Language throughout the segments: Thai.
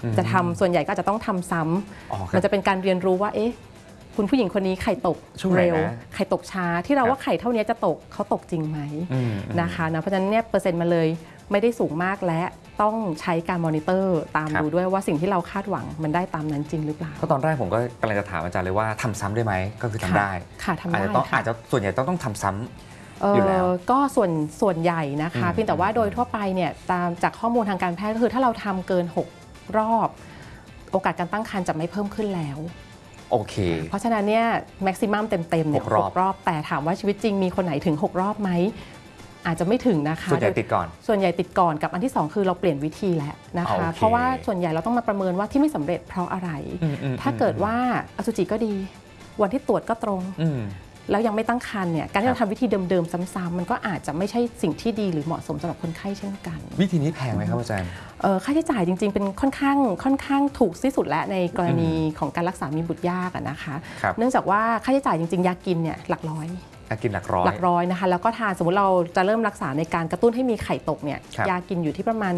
จะทำส่วนใหญ่ก็จะต้องทำซ้ำมันจะเป็นการเรียนรู้ว่าเอ๊ะคุณผู้หญิงคนนี้ไข่ตกเร็วไข่ตกช้าที่เราว่าไข่เท่านี้จะตกเขาตกจริงไหมนะคะเพราะฉะนั้นเนี่ยเปอร์เซ็นต์มันเลยไม่ได้สูงมากและต้องใช้การมอนิเตอร์ตามดูด้วยว่าสิ่งที่เราคาดหวังมันได้ตามนั้นจริงหรือเปล่าเพราะตอนแรกผมก็กำลังจะถามอาจารย์เลยว่าทำซ้ำได้ไหมก็คือทำได้ค่ะทำได้อาจจะส่วนใหญ่ต้องทำซ้ำอยู่แล้วก็ส่วนใหญ่นะคะเพียงแต่ว่าโดยทั่วไปเนี่ยตามจากข้อมูลทางการแพทย์ก็คือถ้าเราทำเกิน6รอบโอกาสการตั้งครรภ์จะไม่เพิ่มขึ้นแล้วโอเคเพราะฉะนั้นเนี่ยแม็กซิมัมเต็มๆเนี่ย6 รอบแต่ถามว่าชีวิตจริงมีคนไหนถึง6 รอบไหมอาจจะไม่ถึงนะคะส่วนใหญ่ติดก่อนกับอันที่2คือเราเปลี่ยนวิธีแล้วนะคะเพราะว่าส่วนใหญ่เราต้องมาประเมินว่าที่ไม่สำเร็จเพราะอะไรถ้าเกิดว่าอสุจิก็ดีวันที่ตรวจก็ตรงแล้วยังไม่ตั้งครรภ์เนี่ยการที่เราทำวิธีเดิมๆซ้ำๆมันก็อาจจะไม่ใช่สิ่งที่ดีหรือเหมาะสมสำหรับคนไข้เช่นกันวิธีนี้แพงไหมครับอาจารย์ค่าใช้จ่ายจริงๆเป็นค่อนข้างถูกที่สุดและในกรณีของการรักษามีบุตรยากนะคะเนื่องจากว่าค่าใช้จ่ายจริงๆยากินเนี่ยหลักร้อยกินหลักร้อยนะคะแล้วก็ทานสมมติเราจะเริ่มรักษาในการกระตุ้นให้มีไข่ตกเนี่ยยากินอยู่ที่ประมาณ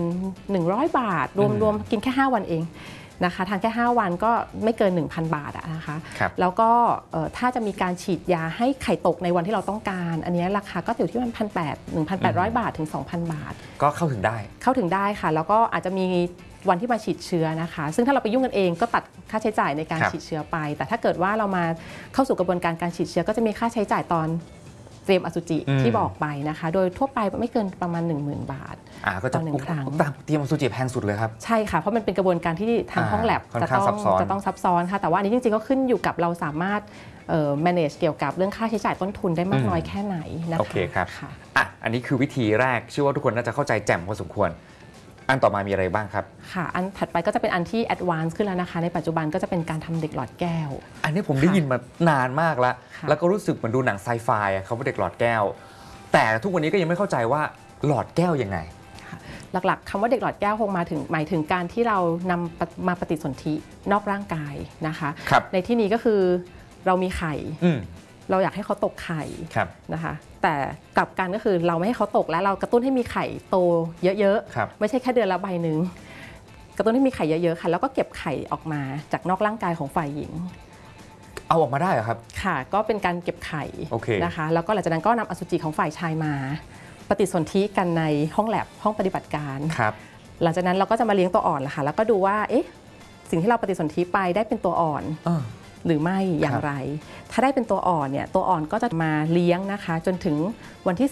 100 บาทรวมกินแค่5 วันเองนะคะทานแค่5 วันก็ไม่เกิน 1,000 บาทนะคะแล้วก็ถ้าจะมีการฉีดยาให้ไข่ตกในวันที่เราต้องการอันนี้ราคาก็อยู่ที่1,800 บาทถึง 2,000 บาทก็เข้าถึงได้ค่ะแล้วก็อาจจะมีวันที่มาฉีดเชื้อนะคะซึ่งถ้าเราไปยุ่งกันเองก็ตัดค่าใช้จ่ายในการฉีดเชื้อไปแต่ถ้าเกิดว่าเรามาเข้าสู่กระบวนการฉีดเชื้อก็จะมีค่าใช้จ่ายตอนเตรียมอสุจิที่บอกไปนะคะโดยทั่วไปไม่เกินประมาณ 10,000 บาทต่อ1 ครั้งเตรียมอสุจิแพงสุดเลยครับใช่ค่ะเพราะมันเป็นกระบวนการที่ทางห้องแลบจะต้องซับซ้อนค่ะแต่ว่าอันนี้จริงๆก็ขึ้นอยู่กับเราสามารถmanage เกี่ยวกับเรื่องค่าใช้จ่ายต้นทุนได้มากน้อยแค่ไหนนะคะโอเคครับอันนี้คือวิธีแรกเชื่อว่าทุกคนน่าจะเข้าใจแจ่มพอสมควรอันต่อมามีอะไรบ้างครับค่ะอันถัดไปก็จะเป็นอันที่ advance ขึ้นแล้วนะคะในปัจจุบันก็จะเป็นการทำเด็กหลอดแก้วอันนี้ผมได้ยินมานานมากแล้วก็รู้สึกเหมือนดูหนังไซไฟเขาว่าเด็กหลอดแก้วแต่ทุกวันนี้ก็ยังไม่เข้าใจว่าหลอดแก้วยังไงหลักๆคำว่าเด็กหลอดแก้วคงหมายถึงการที่เรานำมาปฏิสนธินอกร่างกายนะคะในที่นี้ก็คือเรามีไข่เราอยากให้เขาตกไข่นะคะแต่กลับกันก็คือเราไม่ให้เขาตกแล้วเรากระตุ้นให้มีไข่โตเยอะๆไม่ใช่แค่เดือนละใบหนึ่งกระตุ้นให้มีไข่เยอะๆค่ะแล้วก็เก็บไข่ออกมาจากนอกร่างกายของฝ่ายหญิงเอาออกมาได้เหรอครับค่ะก็เป็นการเก็บไข่นะคะแล้วก็หลังจากนั้นก็นำอสุจิของฝ่ายชายมาปฏิสนธิกันในห้องแลบห้องปฏิบัติการหลังจากนั้นเราก็จะมาเลี้ยงตัวอ่อนละค่ะแล้วก็ดูว่าเอ๊ะสิ่งที่เราปฏิสนธิไปได้เป็นตัวอ่อนหรือไม่อย่างไรถ้าได้เป็นตัวอ่อนเนี่ยตัวอ่อนก็จะมาเลี้ยงนะคะจนถึงวันที่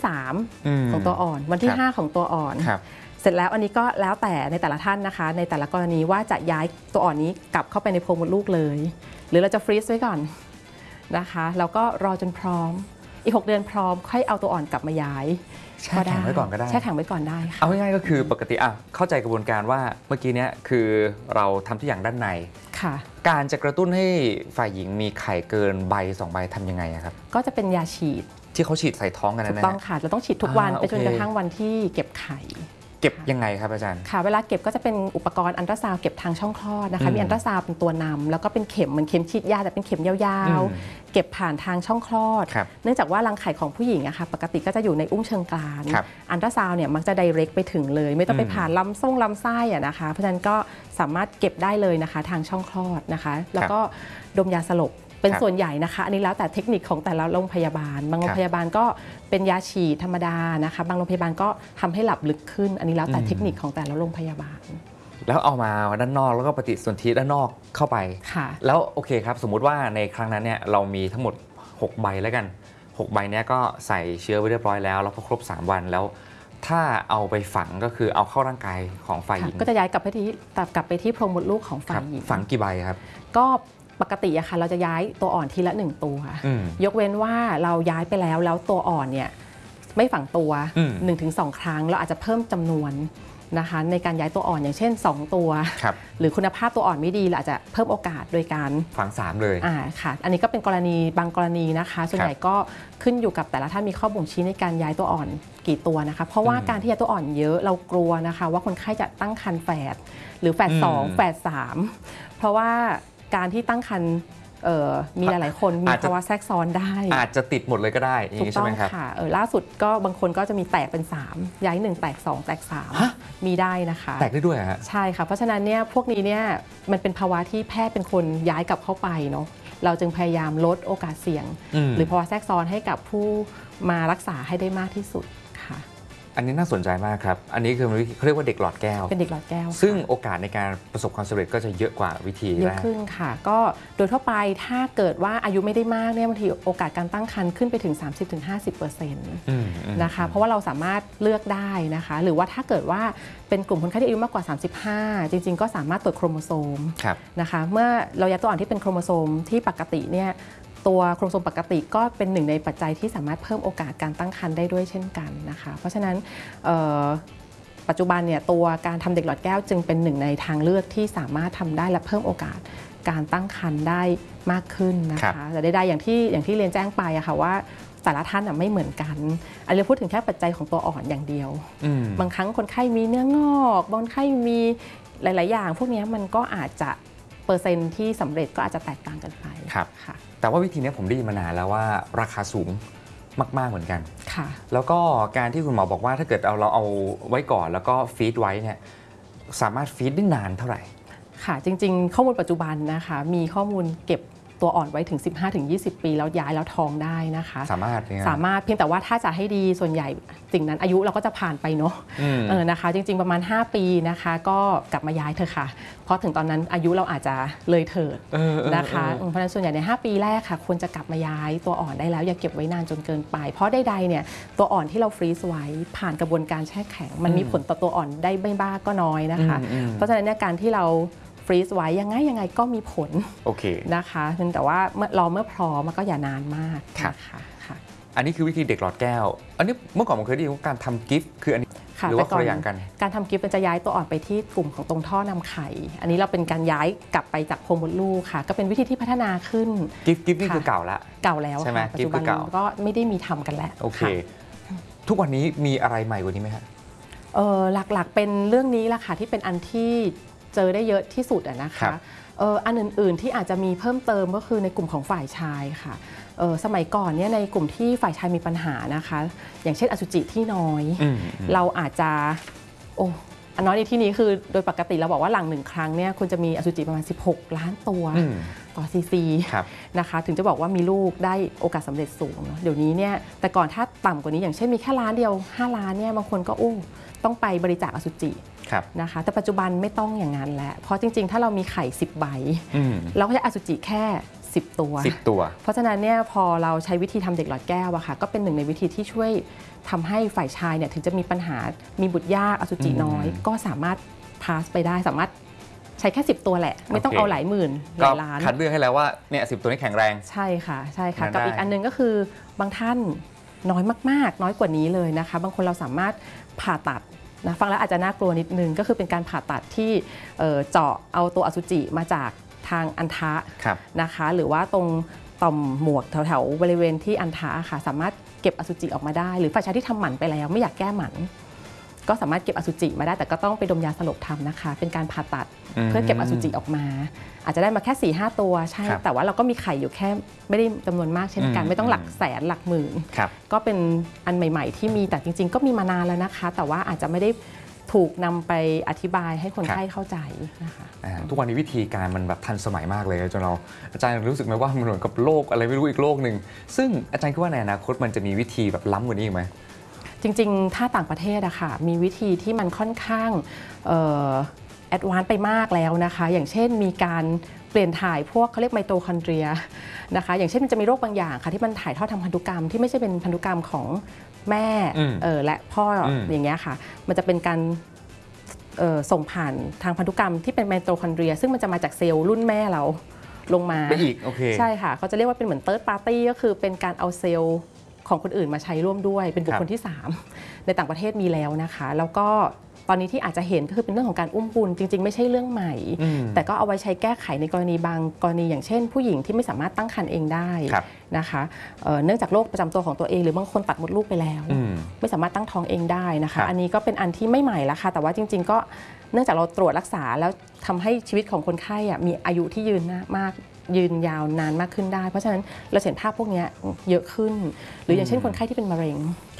3ของตัวอ่อนวันที่5ของตัวอ่อนเสร็จแล้วอันนี้ก็แล้วแต่ในแต่ละท่านนะคะในแต่ละกรณีว่าจะย้ายตัวอ่อนนี้กลับเข้าไปในโพรงมดลูกเลยหรือเราจะฟรีซไว้ก่อนนะคะแล้วก็รอจนพร้อมอีก6 เดือนพร้อมค่อยเอาตัวอ่อนกลับมาย้ายแช่แข็งไว้ก่อนก็ได้แช่แข็งไว้ก่อนได้เอาง่ายๆก็คือปกติเข้าใจกระบวนการว่าเมื่อกี้นี้คือเราทำทุกอย่างด้านในค่ะการจะกระตุ้นให้ฝ่ายหญิงมีไข่เกินใบ2 ใบทำยังไงครับก็จะเป็นยาฉีดที่เขาฉีดใส่ท้องกันนะถูกต้องค่ะเราต้องฉีดทุกวันไปจนกระทั่งวันที่เก็บไข่เก็บยังไงครับอาจารย์ค่ะเวลาเก็บก็จะเป็นอุปกรณ์อัลตราซาวด์เก็บทางช่องคลอดนะคะมีอัลตราซาวด์เป็นตัวนำแล้วก็เป็นเข็มเหมือนเข็มฉีดยาแต่เป็นเข็มยาวๆเก็บผ่านทางช่องคลอดเนื่องจากว่ารังไข่ของผู้หญิงอะค่ะปกติก็จะอยู่ในอุ้งเชิงกรานอัลตราซาวด์เนี่ยมักจะไดเรกไปถึงเลยไม่ต้องไปผ่านลำไส้อะนะคะเพราะฉะนั้นก็สามารถเก็บได้เลยนะคะทางช่องคลอดนะคะแล้วก็ดมยาสลบเป็นส่วนใหญ่นะคะอันนี้แล้วแต่เทคนิคของแต่ละโรงพยาบาลบางโรงพยาบาลก็เป็นยาฉีดธรรมดานะคะบางโรงพยาบาลก็ทำให้หลับลึกขึ้นอันนี้แล้วแต่เทคนิคของแต่ละโรงพยาบาลแล้วเอามาด้านนอกแล้วก็ปฏิสนธิด้านนอกเข้าไปแล้วโอเคครับสมมุติว่าในครั้งนั้นเนี่ยเรามีทั้งหมด6 ใบแล้วกัน6 ใบนี้ก็ใส่เชื้อไว้เรียบร้อยแล้วพอครบ3 วันแล้วถ้าเอาไปฝังก็คือเอาเข้าร่างกายของฝ่ายหญิงก็จะย้ายกลับไปที่โพรงมดลูกของฝ่ายหญิงฝังกี่ใบครับก็ปกติอะค่ะเราจะย้ายตัวอ่อนทีละ1 ตัวยกเว้นว่าเราย้ายไปแล้วตัวอ่อนเนี่ยไม่ฝังตัว 1-2 ครั้งเราอาจจะเพิ่มจำนวนนะคะในการย้ายตัวอ่อนอย่างเช่น2 ตัวหรือคุณภาพตัวอ่อนไม่ดีเราอาจจะเพิ่มโอกาสโดยการฝัง3เลยค่ะอันนี้ก็เป็นบางกรณีนะคะส่วนใหญ่ก็ขึ้นอยู่กับแต่ละท่านมีข้อบ่งชี้ในการย้ายตัวอ่อนกี่ตัวนะคะเพราะว่าการที่ย้ายตัวอ่อนเยอะเรากลัวนะคะว่าคนไข้จะตั้งครรภ์แฝดหรือแฝด2แฝด3เพราะว่าการที่ตั้งครรภ์มีหลายๆคนมีภาวะแทรกซ้อนได้อาจจะติดหมดเลยก็ได้อย่างนี้ใช่ไหมครับล่าสุดก็บางคนก็จะมีแตกเป็น3ย้าย1แตก2แตก3 มีได้นะคะแตกได้ด้วยฮะใช่ค่ะเพราะฉะนั้นเนี่ยพวกนี้เนี่ยมันเป็นภาวะที่แพทย์เป็นคนย้ายกลับเข้าไปเนาะเราจึงพยายามลดโอกาสเสี่ยงหรือภาวะแทรกซ้อนให้กับผู้มารักษาให้ได้มากที่สุดค่ะอันนี้น่าสนใจมากครับอันนี้คือเขาเรียกว่าเด็กหลอดแก้วเป็นเด็กหลอดแก้วซึ่งโอกาสในการประสบความสำเร็จก็จะเยอะกว่าวิธีแรกเยอะขึ้นค่ะก็โดยทั่วไปถ้าเกิดว่าอายุไม่ได้มากเนี่ยบางทีโอกาสการตั้งครรภ์ขึ้นไปถึง 30-50% นะคะเพราะว่าเราสามารถเลือกได้นะคะหรือว่าถ้าเกิดว่าเป็นกลุ่มคนไข้ที่อายุมากกว่า35จริงๆก็สามารถตรวจโครโมโซมนะคะเมื่อเราแยกตัวอ่อนที่เป็นโครโมโซมที่ปกติเนี่ยตัวโครโมโซมปกติก็เป็นหนึ่งในปัจจัยที่สามารถเพิ่มโอกาสการตั้งครรภ์ได้ด้วยเช่นกันนะคะเพราะฉะนั้นปัจจุบันเนี่ยตัวการทำเด็กหลอดแก้วจึงเป็นหนึ่งในทางเลือกที่สามารถทำได้และเพิ่มโอกาสการตั้งครรภ์ได้มากขึ้นนะคะแต่ใดๆอย่างที่เรียนแจ้งไปอะค่ะว่าแต่ละท่านไม่เหมือนกันอันนี้พูดถึงแค่ปัจจัยของตัวอ่อนอย่างเดียวบางครั้งคนไข้มีเนื้องอกบางคนไข้มีหลายๆอย่างพวกนี้มันก็อาจจะเปอร์เซ็นต์ที่สำเร็จก็อาจจะแตกต่างกันไปครับแต่ว่าวิธีนี้ผมได้ยินมานานแล้วว่าราคาสูงมากๆเหมือนกันค่ะแล้วก็การที่คุณหมอบอกว่าถ้าเกิดเราเอาไว้ก่อนแล้วก็ฟีดไว้เนี่ยสามารถฟีดได้นานเท่าไหร่ค่ะจริงๆข้อมูลปัจจุบันนะคะมีข้อมูลเก็บตัวอ่อนไว้ถึง 15-20 ปีแล้วย้ายแล้วท้องได้นะคะสามารถเพียงแต่ว่าถ้าจะให้ดีส่วนใหญ่สิ่งนั้นอายุเราก็จะผ่านไปเนาะนะคะจริงๆประมาณ5ปีนะคะก็กลับมาย้ายเถอะค่ะเพราะถึงตอนนั้นอายุเราอาจจะเลยเถิดนะคะเพราะฉะนั้นส่วนใหญ่ใน5ปีแรกค่ะควรจะกลับมาย้ายตัวอ่อนได้แล้วอย่าเก็บไว้นานจนเกินไปเพราะใดๆเนี่ยตัวอ่อนที่เราฟรีซไว้ผ่านกระบวนการแช่แข็งมันมีผลต่อตัวอ่อนได้ไม่บ้างก็น้อยนะคะเพราะฉะนั้นเนี่ยการที่เราฟรีซไว้ยังไงก็มีผลนะคะแต่ว่าเมื่อพร้อมมันก็อย่านานมากนะคะอันนี้คือวิธีเด็กหลอดแก้วอันนี้เมื่อก่อนผมเคยได้ยินว่าการทำกิฟต์คืออันนี้หรือว่าคนละอย่างกันการทำกิฟต์มันจะย้ายตัวอ่อนไปที่กลุ่มของตรงท่อนำไข่อันนี้เราเป็นการย้ายกลับไปจากโพรงมดลูกค่ะก็เป็นวิธีที่พัฒนาขึ้นกิฟต์นี่คือเก่าแล้วใช่ไหมปัจจุบันก็ไม่ได้มีทำกันแล้วโอเคทุกวันนี้มีอะไรใหม่กว่านี้ไหมฮะหลักๆเป็นเรื่องนี้แหละค่ะที่เป็นอันที่เจอได้เยอะที่สุดนะคะอันอื่นๆที่อาจจะมีเพิ่มเติมก็คือในกลุ่มของฝ่ายชายค่ะสมัยก่อนเนี่ยในกลุ่มที่ฝ่ายชายมีปัญหานะคะอย่างเช่นอสุจิที่น้อยเราอาจจะน้อยในที่นี้คือโดยปกติเราบอกว่าหลัง1ครั้งเนี่ยคุณจะมีอสุจิประมาณ16ล้านตัวต่อซีซีนะคะถึงจะบอกว่ามีลูกได้โอกาสสำเร็จสูงเดี๋ยวนี้เนี่ยแต่ก่อนถ้าต่ำกว่านี้อย่างเช่นมีแค่ล้านเดียว5ล้านเนี่ยบางคนก็ต้องไปบริจาคอสุจินะคะแต่ปัจจุบันไม่ต้องอย่างนั้นแล้วเพราะจริงๆถ้าเรามีไข่10ใบเราก็ใช้อสุจิแค่10ตัวเพราะฉะนั้นเนี่ยพอเราใช้วิธีทำเด็กหลอดแก้วอะค่ะก็เป็นหนึ่งในวิธีที่ช่วยทำให้ฝ่ายชายเนี่ยถึงจะมีปัญหามีบุตรยากอสุจิน้อยก็สามารถพาสไปได้สามารถใช้แค่10ตัวแหละไม่ต้องเอาหลายหมื่นหลายล้านคัดเลือกให้แล้วว่าเนี่ย10ตัวนี้แข็งแรงใช่ค่ะกับอีกอันนึงก็คือบางท่านน้อยมากๆน้อยกว่านี้เลยนะคะบางคนเราสามารถผ่าตัดนะฟังแล้วอาจจะน่ากลัวนิดนึงก็คือเป็นการผ่าตัดที่เจาะเอาตัวอสุจิมาจากทางอัณฑะนะคะหรือว่าตรงต่อมหมวกแถวๆบริเวณที่อัณฑะค่ะสามารถเก็บอสุจิออกมาได้หรือฝ่ายชายที่ทำหมันไปแล้วไม่อยากแก้หมันก็สามารถเก็บอสุจิมาได้แต่ก็ต้องไปดมยาสลบทำนะคะเป็นการผ่าตัดเพื่อเก็บอสุจิออกมาอาจจะได้มาแค่ 4-5 ตัวใช่แต่ว่าเราก็มีไข่อยู่แค่ไม่ได้จำนวนมากเช่นกันไม่ต้องหลักแสนหลักหมื่นก็เป็นอันใหม่ๆที่มีแต่จริงๆก็มีมานานแล้วนะคะแต่ว่าอาจจะไม่ได้ถูกนำไปอธิบายให้คนไข้เข้าใจนะคะทุกวันนี้วิธีการมันแบบทันสมัยมากเลยจนเราอาจารย์รู้สึกไหมว่ามันเหมือนกับโลกอะไรไม่รู้อีกโลกหนึ่งซึ่งอาจารย์คิดว่าในอนาคตมันจะมีวิธีแบบล้ำกว่านี้อีกไหมจริงๆถ้าต่างประเทศอะค่ะมีวิธีที่มันค่อนข้างแอดวานซ์ไปมากแล้วนะคะอย่างเช่นมีการเปลี่ยนถ่ายพวกเขาเรียกไมโตคอนเดรียนะคะอย่างเช่นมันจะมีโรคบางอย่างค่ะที่มันถ่ายทอดทางพันธุกรรมที่ไม่ใช่เป็นพันธุกรรมของแม่และพ่ออย่างเงี้ยค่ะมันจะเป็นการส่งผ่านทางพันธุกรรมที่เป็นไมโตคอนเดรียซึ่งมันจะมาจากเซลล์รุ่นแม่เราลงมาไปอีกใช่ค่ะเขาจะเรียกว่าเป็นเหมือนเติร์ดปาร์ตี้ก็คือเป็นการเอาเซลล์ของคนอื่นมาใช้ร่วมด้วยเป็นบุคคลที่3ในต่างประเทศมีแล้วนะคะแล้วก็ตอนนี้ที่อาจจะเห็นก็คือเป็นเรื่องของการอุ้มบุญจริงๆไม่ใช่เรื่องใหม่แต่ก็เอาไว้ใช้แก้ไขในกรณีบางกรณีอย่างเช่นผู้หญิงที่ไม่สามารถตั้งครรภ์เองได้นะคะเนื่องจากโรคประจำตัวของตัวเองหรือบางคนตัดมดลูกไปแล้วไม่สามารถตั้งท้องเองได้นะคะอันนี้ก็เป็นอันที่ไม่ใหม่แล้วค่ะแต่ว่าจริงๆก็เนื่องจากเราตรวจรักษาแล้วทำให้ชีวิตของคนไข้มีอายุที่ยืนยาวนานมากขึ้นได้เพราะฉะนั้นเราเห็นภาพพวกนี้เยอะขึ้นหรืออย่างเช่นคนไข้ที่เป็นมะเร็ง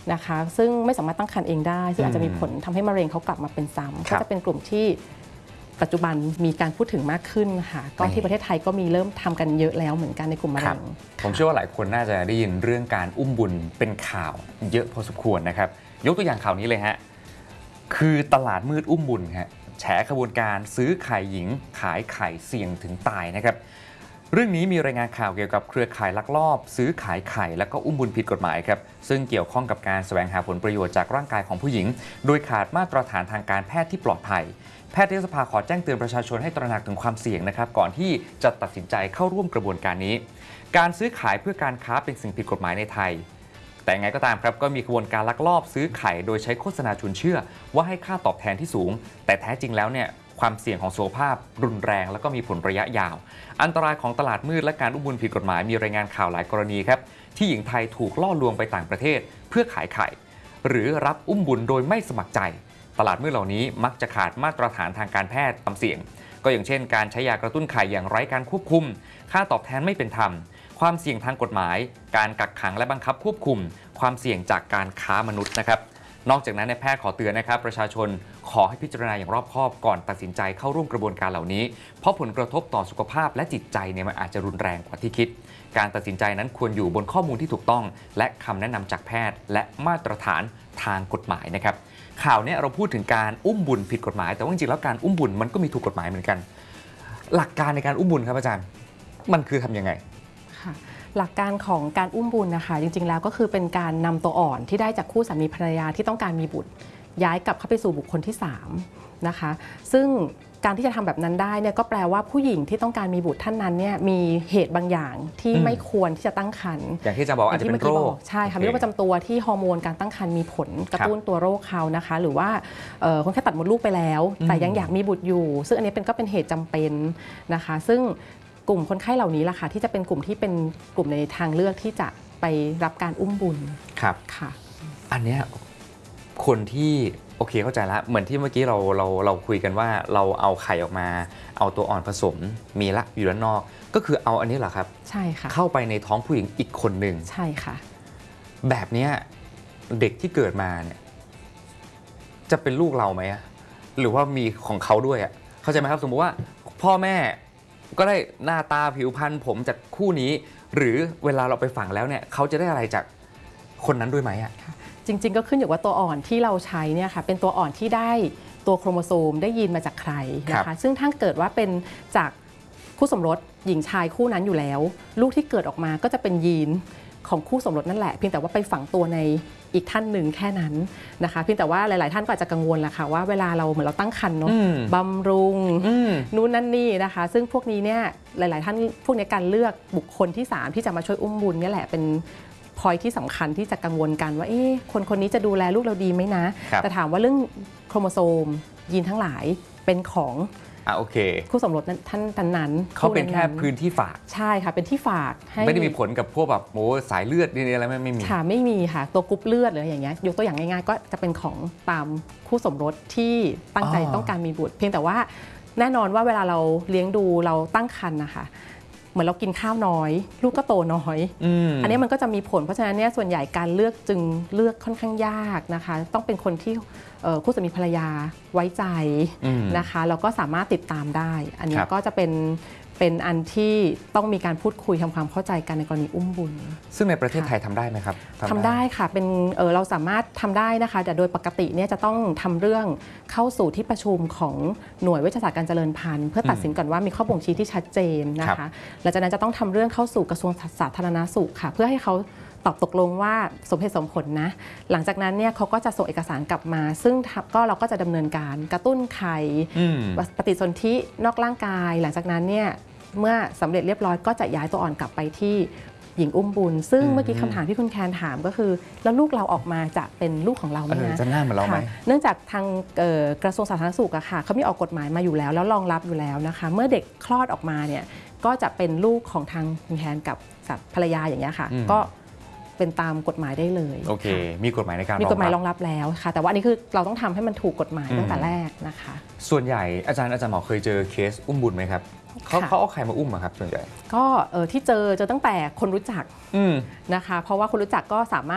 นะคะซึ่งไม่สามารถตั้งครรภ์เองได้ซึ่งอาจจะมีผลทำให้มะเร็งเขากลับมาเป็นซ้ำก็จะเป็นกลุ่มที่ปัจจุบันมีการพูดถึงมากขึ้นค่ะก็ที่ประเทศไทยก็มีเริ่มทำกันเยอะแล้วเหมือนกันในกลุ่มมะเร็งผมเชื่อว่าหลายคนน่าจะได้ยินเรื่องการอุ้มบุญเป็นข่าวเยอะพอสมควรนะครับยกตัวอย่างข่าวนี้เลยฮะคือตลาดมืดอุ้มบุญฮะแฉขบวนการซื้อไข่หญิงขายไข่เสี่ยงถึงตายนะครับเรื่องนี้มีรายงานข่าวเกี่ยวกับเครือข่ายลักลอบซื้อขายไข่และก็อุ้มบุญผิดกฎหมายครับซึ่งเกี่ยวข้องกับการแสวงหาผลประโยชน์จากร่างกายของผู้หญิงโดยขาดมาตรฐานทางการแพทย์ที่ปลอดภัยแพทยสภาขอแจ้งเตือนประชาชนให้ตระหนักถึงความเสี่ยงนะครับก่อนที่จะตัดสินใจเข้าร่วมกระบวนการนี้การซื้อขายเพื่อการค้าเป็นสิ่งผิดกฎหมายในไทยแต่ไงก็ตามครับก็มีกระบวนการลักลอบซื้อไข่โดยใช้โฆษณาชวนเชื่อว่าให้ค่าตอบแทนที่สูงแต่แท้จริงแล้วเนี่ยความเสี่ยงของสุขภาพรุนแรงแล้วก็มีผลระยะยาวอันตรายของตลาดมืดและการอุ้มบุญผิดกฎหมายมีรายงานข่าวหลายกรณีครับที่หญิงไทยถูกล่อลวงไปต่างประเทศเพื่อขายไข่หรือรับอุ้มบุญโดยไม่สมัครใจตลาดมืดเหล่านี้มักจะขาดมาตรฐานทางการแพทย์ความเสี่ยงก็อย่างเช่นการใช้ยากระตุ้นไข่อย่างไร้การควบคุมค่าตอบแทนไม่เป็นธรรมความเสี่ยงทางกฎหมายการกักขังและบังคับควบคุมความเสี่ยงจากการค้ามนุษย์นะครับนอกจากนั้นในแพทย์ขอเตือนนะครับประชาชนขอให้พิจารณาอย่างรอบคอบก่อนตัดสินใจเข้าร่วมกระบวนการเหล่านี้เพราะผลกระทบต่อสุขภาพและจิตใจเนี่ยมันอาจจะรุนแรงกว่าที่คิดการตัดสินใจนั้นควรอยู่บนข้อมูลที่ถูกต้องและคำแนะนำจากแพทย์และมาตรฐานทางกฎหมายนะครับข่าวนี้เราพูดถึงการอุ้มบุญผิดกฎหมายแต่ว่าจริงๆแล้วการอุ้มบุญมันก็มีถูกกฎหมายเหมือนกันหลักการในการอุ้มบุญครับอาจารย์มันคือทำยังไงหลักการของการอุ้มบุญนะคะจริงๆแล้วก็คือเป็นการนำตัวอ่อนที่ได้จากคู่สามีภรรยาที่ต้องการมีบุตรย้ายกลับเข้าไปสู่บุคคลที่3นะคะซึ่งการที่จะทำแบบนั้นได้เนี่ยก็แปลว่าผู้หญิงที่ต้องการมีบุตรท่านนั้นเนี่ยมีเหตุบางอย่างที่ไม่ควรที่จะตั้งครรภ์อย่างที่จะบอกอาจจะเป็นโรคใช่ค่ะมีโรคประจำตัวที่ฮอร์โมนการตั้งครรภ์มีผลกระตุ้นตัวโรคเขานะคะหรือว่าคนแค่ตัดมดลูกไปแล้วแต่ยังอยากมีบุตรอยู่ซึ่งอันนี้ก็เป็นเหตุจำเป็นนะคะซึ่งกลุ่มคนไข้เหล่านี้ล่ะค่ะที่จะเป็นกลุ่มที่เป็นกลุ่มในทางเลือกที่จะไปรับการอุ้มบุญครับค่ะอันเนี้ยคนที่โอเคเข้าใจแล้วเหมือนที่เมื่อกี้เราคุยกันว่าเราเอาไข่ออกมาเอาตัวอ่อนผสมมีละอยู่ด้านนอกก็คือเอาอันนี้เหรอครับใช่ค่ะเข้าไปในท้องผู้หญิงอีกคนหนึ่งใช่ค่ะแบบนี้เด็กที่เกิดมาเนี่ยจะเป็นลูกเราไหมหรือว่ามีของเขาด้วยเข้าใจไหมครับสมมติว่าพ่อแม่ก็ได้หน้าตาผิวพรรณผมจากคู่นี้หรือเวลาเราไปฝังแล้วเนี่ยเขาจะได้อะไรจากคนนั้นด้วยไหมจริงๆก็ขึ้นอยู่ว่าตัวอ่อนที่เราใช้เนี่ยค่ะเป็นตัวอ่อนที่ได้ตัวโครโมโซมได้ยีนมาจากใครนะคะซึ่งถ้าเกิดว่าเป็นจากคู่สมรสหญิงชายคู่นั้นอยู่แล้วลูกที่เกิดออกมาก็จะเป็นยีนของคู่สมรสนั่นแหละเพียงแต่ว่าไปฝังตัวในอีกท่านหนึ่งแค่นั้นนะคะเพียงแต่ว่าหลายๆท่านก็อาจจะกังวลแหละค่ะว่าเวลาเราเหมือนเราตั้งครรภ์เนาะบำรุงนู่นนั่นนี่นะคะซึ่งพวกนี้เนี่ยหลายๆท่านพวกนี้การเลือกบุคคลที่3ที่จะมาช่วยอุ้มบุญนี่แหละเป็นพอยที่สำคัญที่จะกังวลกันว่าคนนี้จะดูแลลูกเราดีไหมนะแต่ถามว่าเรื่องโครโมโซมยีนทั้งหลายเป็นของโอเคคู่สมรสท่านนั้นเขาเป็นแค่พื้นที่ฝากใช่ค่ะเป็นที่ฝากไม่ได้มีผลกับพวกแบบสายเลือดนี่อะไรไม่มีค่ะไม่มีค่ะตัวกรุ๊ปเลือดหรืออย่างเงี้ยยกตัวอย่างง่ายๆก็จะเป็นของตามคู่สมรสที่ตั้งใจต้องการมีบุตรเพียงแต่ว่าแน่นอนว่าเวลาเราเลี้ยงดูเราตั้งครรภ์นะคะเหมือนเรากินข้าวน้อยลูกก็โตน้อยอันนี้มันก็จะมีผลเพราะฉะนั้นเนี่ยส่วนใหญ่การเลือกจึงเลือกค่อนข้างยากนะคะต้องเป็นคนที่คู่สามีภรรยาไว้ใจนะคะแล้วก็สามารถติดตามได้อันนี้ก็จะเป็นอันที่ต้องมีการพูดคุยทำความเข้าใจกันในกรณีอุ้มบุญซึ่งในประเทศไทยทำได้ไหมครับทำได้ค่ะเป็นเราสามารถทำได้นะคะแต่โดยปกติเนี่ยจะต้องทำเรื่องเข้าสู่ที่ประชุมของหน่วยเวชศาสตร์การเจริญพันธุ์เพื่อตัดสินก่อนว่ามีข้อบ่งชี้ที่ชัดเจนนะคะหลังจากนั้นจะต้องทำเรื่องเข้าสู่กระทรวงสาธารณสุขค่ะเพื่อให้เขาตอบตกลงว่าสมเหตุสมผลนะหลังจากนั้นเนี่ยเขาก็จะส่งเอกสารกลับมาซึ่งเราก็จะดำเนินการกระตุ้นไข่ปฏิสนธินอกร่างกายหลังจากนั้นเนี่ยเมื่อสำเร็จเรียบร้อยก็จะย้ายตัวอ่อนกลับไปที่หญิงอุ้มบุญซึ่งเมื่อกี้คำถามที่คุณแคนถามก็คือแล้วลูกเราออกมาจะเป็นลูกของเราไหมนะจะหน้าเหมือนเราไหมเนื่องจากทางกระทรวงสาธารณสุขอะค่ะเขามีออกกฎหมายมาอยู่แล้วรองรับอยู่แล้วนะคะเมื่อเด็กคลอดออกมาเนี่ยก็จะเป็นลูกของทางคุณแคนกับภรรยาอย่างเงี้ยค่ะก็เป็นตามกฎหมายได้เลยโอเคมีกฎหมายในการมีกฎหมายรองรับแล้วค่ะแต่ว่าอันนี้คือเราต้องทำให้มันถูกกฎหมายตั้งแต่แรกนะคะส่วนใหญ่อาจารย์หมอเคยเจอเคสอุ้มบุญไหมครับเขาเอาใครมาอุ้มครับส่วนใหญ่ก็ที่เจอตั้งแต่คนรู้จักนะคะเพราะว่าคนรู้จักก็สามารถ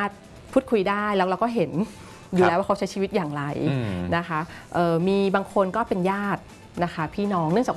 พูดคุยได้แล้วเราก็เห็นอยู่แล้วว่าเขาใช้ชีวิตอย่างไรนะคะมีบางคนก็เป็นญาตินะคะพี่น้องเนื่องจาก